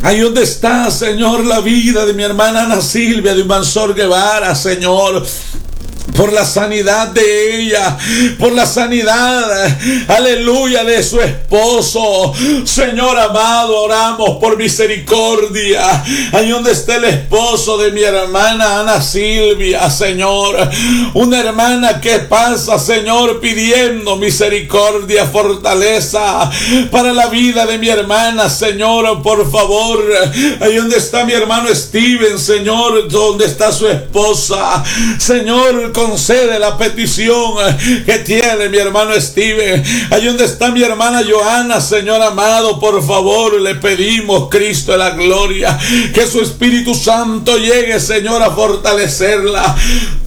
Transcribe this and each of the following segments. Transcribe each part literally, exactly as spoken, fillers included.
Ahí donde está, Señor, la vida de mi hermana Ana Silvia de Humansor Guevara, Señor. Por la sanidad de ella, por la sanidad, aleluya, de su esposo. Señor amado, oramos por misericordia. Ahí donde está el esposo de mi hermana Ana Silvia, Señor. Una hermana que pasa, Señor, pidiendo misericordia, fortaleza para la vida de mi hermana, Señor, por favor. Ahí donde está mi hermano Steven, Señor, donde está su esposa, Señor, concede la petición que tiene mi hermano Steven. Allí donde está mi hermana Johanna, Señor amado, por favor, le pedimos, Cristo de la gloria, que su Espíritu Santo llegue, Señor, a fortalecerla.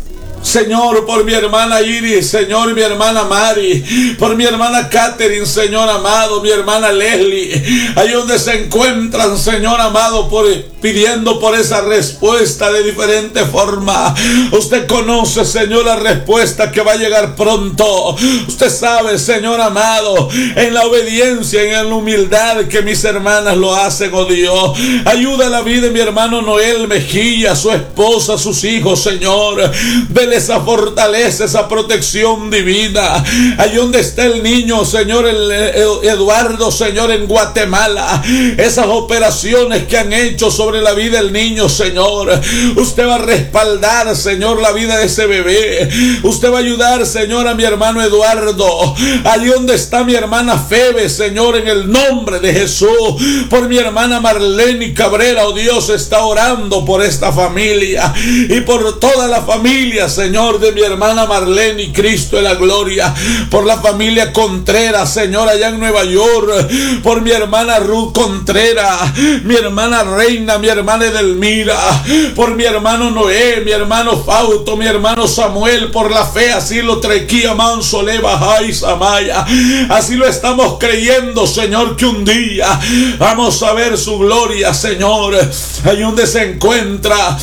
Señor, por mi hermana Iris, Señor, mi hermana Mari, por mi hermana Catherine, Señor amado, mi hermana Leslie, ahí donde se encuentran, Señor amado, por, pidiendo por esa respuesta de diferente forma. Usted conoce, Señor, la respuesta que va a llegar pronto. Usted sabe, Señor amado, en la obediencia, en la humildad que mis hermanas lo hacen, oh Dios. Ayuda a la vida de mi hermano Noel Mejía, su esposa, sus hijos, Señor. Dele esa fortaleza, esa protección divina. Allí donde está el niño, Señor, el, el Eduardo, Señor, en Guatemala. Esas operaciones que han hecho sobre la vida del niño, Señor. Usted va a respaldar, Señor, la vida de ese bebé. Usted va a ayudar, Señor, a mi hermano Eduardo. Allí donde está mi hermana Febe, Señor, en el nombre de Jesús. Por mi hermana Marlene Cabrera, oh Dios, está orando por esta familia y por toda la familia, Señor, de mi hermana Marlene y Cristo de la gloria. Por la familia Contreras, Señor, allá en Nueva York. Por mi hermana Ruth Contreras, mi hermana Reina, mi hermana Edelmira. Por mi hermano Noé, mi hermano Fausto, mi hermano Samuel. Por la fe, así lo trequía manso le bajáis amaya. Así lo estamos creyendo, Señor, que un día vamos a ver su gloria, Señor. Ahí donde se encuentra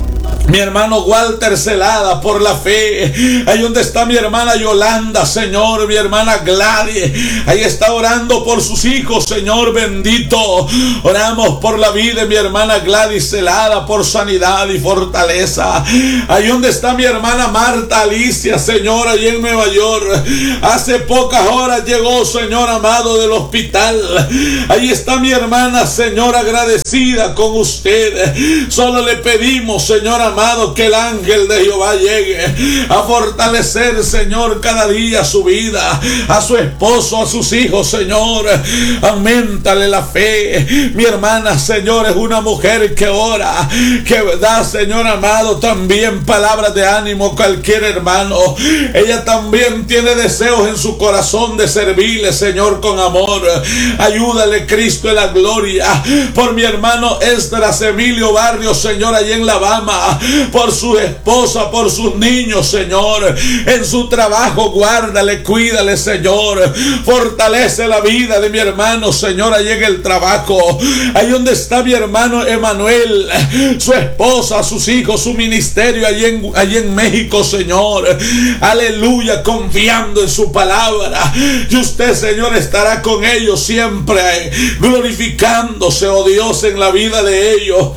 mi hermano Walter Celada, por la fe. Ahí donde está mi hermana Yolanda, Señor, mi hermana Gladys. Ahí está orando por sus hijos, Señor bendito. Oramos por la vida de mi hermana Gladys Celada, por sanidad y fortaleza. Ahí donde está mi hermana Marta Alicia, Señor, allí en Nueva York. Hace pocas horas llegó, Señor amado, del hospital. Ahí está mi hermana, Señor, agradecida con usted. Solo le pedimos, Señor amado, amado, que el ángel de Jehová llegue a fortalecer, Señor, cada día su vida, a su esposo, a sus hijos, Señor. Auméntale la fe. Mi hermana, Señor, es una mujer que ora, que da, Señor amado, también palabras de ánimo a cualquier hermano. Ella también tiene deseos en su corazón de servirle, Señor, con amor. Ayúdale, Cristo de la gloria. Por mi hermano Esdras Emilio Barrios, Señor, allí en Alabama. Por su esposa, por sus niños, Señor. En su trabajo, guárdale, cuídale, Señor. Fortalece la vida de mi hermano, Señor, allí en el trabajo. Ahí donde está mi hermano Emanuel, su esposa, sus hijos, su ministerio, allí en, allí en México, Señor. Aleluya, confiando en su palabra. Y usted, Señor, estará con ellos siempre, glorificándose, oh Dios, en la vida de ellos.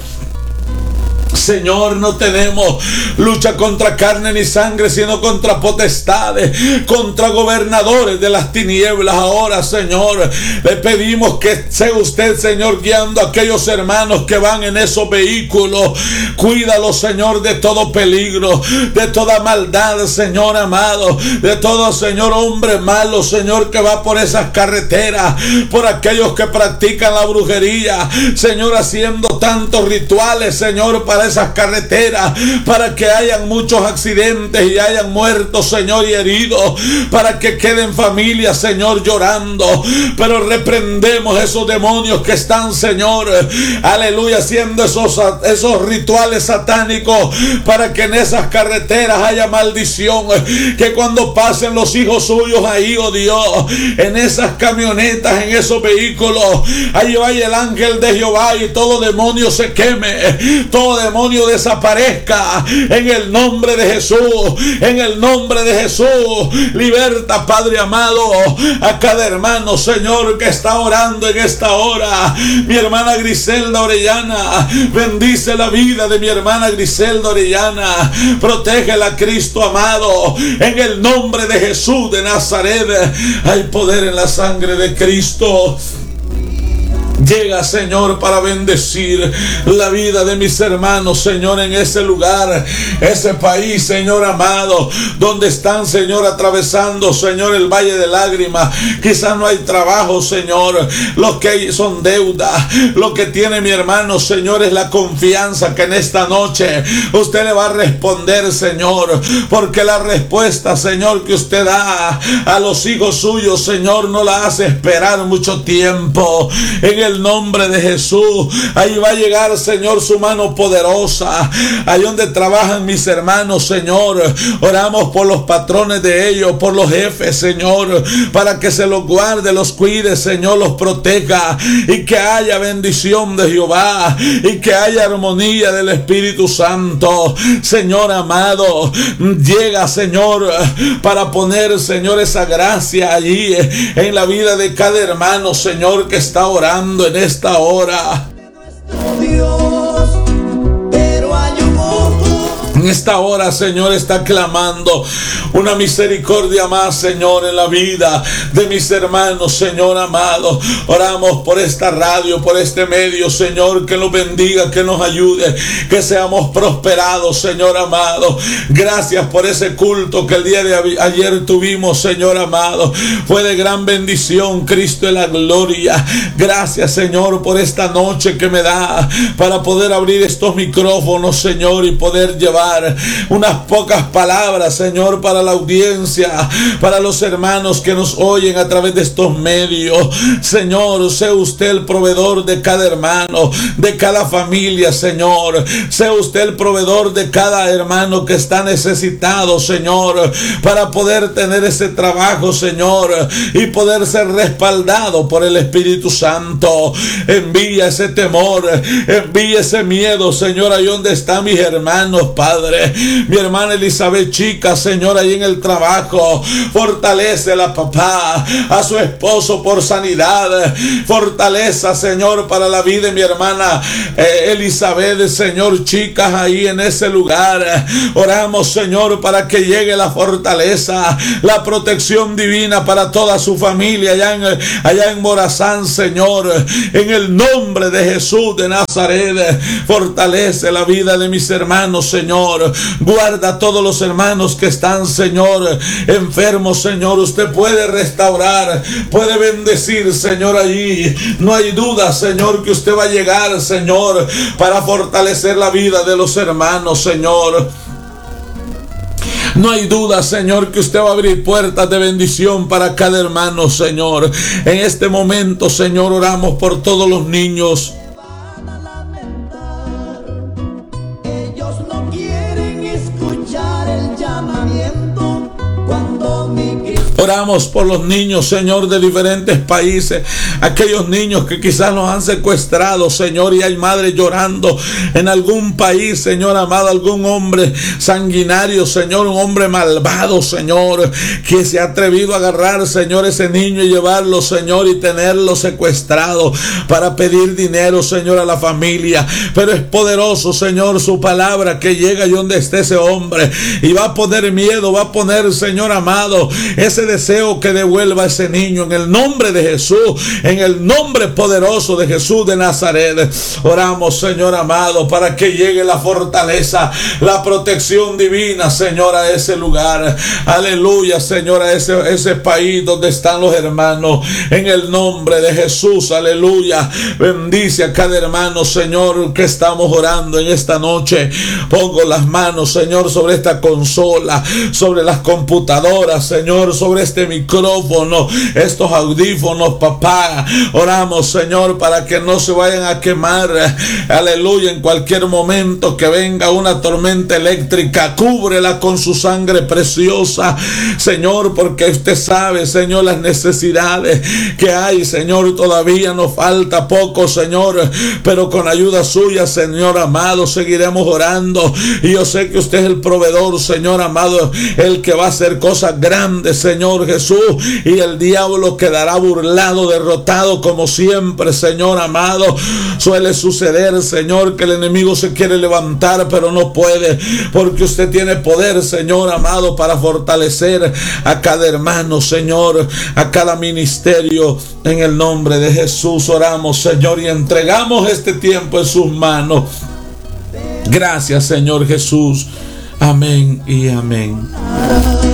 Señor, no tenemos lucha contra carne ni sangre, sino contra potestades, contra gobernadores de las tinieblas. Ahora, Señor, le pedimos que sea usted, Señor, guiando a aquellos hermanos que van en esos vehículos. Cuídalos, Señor, de todo peligro, de toda maldad, Señor amado, de todo, Señor, hombre malo, Señor, que va por esas carreteras, por aquellos que practican la brujería, Señor, haciendo tantos rituales, Señor, para esas carreteras, para que hayan muchos accidentes y hayan muertos, Señor, y heridos, para que queden familias, Señor, llorando. Pero reprendemos esos demonios que están, Señor, aleluya, haciendo esos, esos rituales satánicos, para que en esas carreteras haya maldición, que cuando pasen los hijos suyos ahí, oh Dios, en esas camionetas, en esos vehículos, ahí vaya el ángel de Jehová y todo demonio se queme, todo demonio desaparezca en el nombre de Jesús. En el nombre de Jesús, liberta, Padre amado, a cada hermano, Señor, que está orando en esta hora. Mi hermana Griselda Orellana, bendice la vida de mi hermana Griselda Orellana, protégela, Cristo amado, en el nombre de Jesús de Nazaret. Hay poder en la sangre de Cristo. Llega, Señor, para bendecir la vida de mis hermanos, Señor, en ese lugar, ese país, Señor amado, donde están, Señor, atravesando, Señor, el valle de lágrimas. Quizás no hay trabajo, Señor. Lo que hay son deudas. Lo que tiene mi hermano, Señor, es la confianza que en esta noche usted le va a responder, Señor, porque la respuesta, Señor, que usted da a los hijos suyos, Señor, no la hace esperar mucho tiempo. En el el nombre de Jesús, ahí va a llegar, Señor, su mano poderosa, ahí donde trabajan mis hermanos, Señor. Oramos por los patrones de ellos, por los jefes, Señor, para que se los guarde, los cuide, Señor, los proteja, y que haya bendición de Jehová, y que haya armonía del Espíritu Santo. Señor amado, llega, Señor, para poner, Señor, esa gracia allí en la vida de cada hermano, Señor, que está orando en esta hora. Dios, pero hay un ojo. En esta hora, Señor, está clamando una misericordia más, Señor, en la vida de mis hermanos, Señor amado. Oramos por esta radio, por este medio, Señor, que nos bendiga, que nos ayude, que seamos prosperados, Señor amado. Gracias por ese culto que el día de ayer tuvimos, Señor amado. Fue de gran bendición, Cristo de la gloria. Gracias, Señor, por esta noche que me da para poder abrir estos micrófonos, Señor, y poder llevar unas pocas palabras, Señor, para la audiencia, para los hermanos que nos oyen a través de estos medios. Señor, sea usted el proveedor de cada hermano, de cada familia, Señor. Sea usted el proveedor de cada hermano que está necesitado, Señor, para poder tener ese trabajo, Señor, y poder ser respaldado por el Espíritu Santo. Envía ese temor, envía ese miedo, Señor, ahí donde están mis hermanos, Padre. Mi hermana Elizabeth Chica, Señor, ahí en el trabajo, fortalécela, papá, a su esposo por sanidad, fortaleza, Señor, para la vida de mi hermana eh, Elizabeth, Señor, chicas, ahí en ese lugar. Oramos, Señor, para que llegue la fortaleza, la protección divina para toda su familia allá en, allá en Morazán, Señor, en el nombre de Jesús de Nazaret. Fortalece la vida de mis hermanos, Señor. Guarda a todos los hermanos que están, Señor, enfermos, Señor. Usted puede restaurar, puede bendecir, Señor, allí. No hay duda, Señor, que usted va a llegar, Señor, para fortalecer la vida de los hermanos, Señor. No hay duda, Señor, que usted va a abrir puertas de bendición para cada hermano, Señor. En este momento, Señor, oramos por todos los niños. Oramos por los niños, Señor, de diferentes países, aquellos niños que quizás los han secuestrado, Señor, y hay madres llorando en algún país, Señor amado, algún hombre sanguinario, Señor, un hombre malvado, Señor, que se ha atrevido a agarrar, Señor, ese niño y llevarlo, Señor, y tenerlo secuestrado para pedir dinero, Señor, a la familia. Pero es poderoso, Señor, su palabra que llega y donde esté ese hombre, y va a poner miedo, va a poner, Señor amado, ese deseo que devuelva a ese niño en el nombre de Jesús, en el nombre poderoso de Jesús de Nazaret. Oramos, Señor amado, para que llegue la fortaleza, la protección divina, Señor, a ese lugar. Aleluya, Señor, a ese, ese país donde están los hermanos, en el nombre de Jesús. Aleluya. Bendice a cada hermano, Señor, que estamos orando en esta noche. Pongo las manos, Señor, sobre esta consola, sobre las computadoras, Señor, sobre este micrófono, estos audífonos, papá. Oramos, Señor, para que no se vayan a quemar. Aleluya, en cualquier momento que venga una tormenta eléctrica, cúbrela con su sangre preciosa, Señor, porque usted sabe, Señor, las necesidades que hay, Señor. Todavía nos falta poco, Señor, pero con ayuda suya, Señor amado, seguiremos orando. Y yo sé que usted es el proveedor, Señor amado, el que va a hacer cosas grandes, Señor Jesús, y el diablo quedará burlado, derrotado, como siempre, Señor amado. Suele suceder, Señor, que el enemigo se quiere levantar, pero no puede, porque usted tiene poder, Señor amado, para fortalecer a cada hermano, Señor, a cada ministerio. En el nombre de Jesús oramos, Señor, y entregamos este tiempo en sus manos. Gracias, Señor Jesús. Amén y amén.